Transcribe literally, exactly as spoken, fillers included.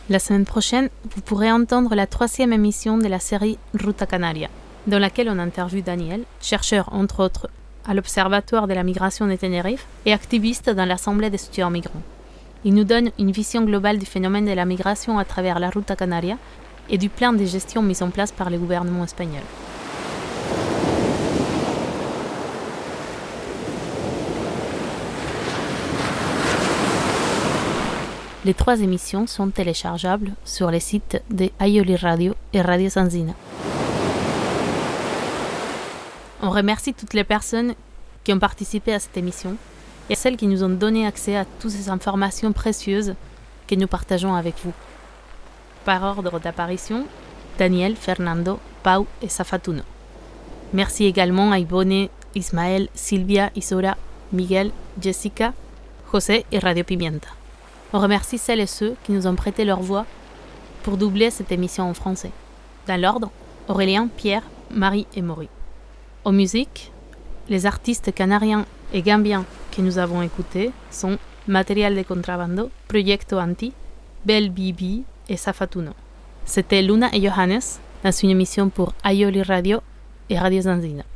La semaine prochaine, vous pourrez entendre la troisième émission de la série Ruta Canaria, dans laquelle on interviewe Daniel, chercheur entre autres à l'Observatoire de la migration de Tenerife et activiste dans l'Assemblée des étudiants migrants. Il nous donne une vision globale du phénomène de la migration à travers la Ruta Canaria et du plan de gestion mis en place par le gouvernement espagnol. Les trois émissions sont téléchargeables sur les sites de Aioli Radio et Radio Zanzina. On remercie toutes les personnes qui ont participé à cette émission et celles qui nous ont donné accès à toutes ces informations précieuses que nous partageons avec vous. Par ordre d'apparition, Daniel, Fernando, Pau et Safatuno. Merci également à Ibone, Ismaël, Silvia, Isora, Miguel, Jessica, José et Radio Pimienta. On remercie celles et ceux qui nous ont prêté leur voix pour doubler cette émission en français. Dans l'ordre, Aurélien, Pierre, Marie et Maury. En musique, les artistes canariens et gambiens que nous avons écoutés sont Material de Contrabando, Proyecto Anti, Bel Bibi et Safatuno. C'était Luna et Johannes dans une émission pour Aioli Radio et Radio Zanzina.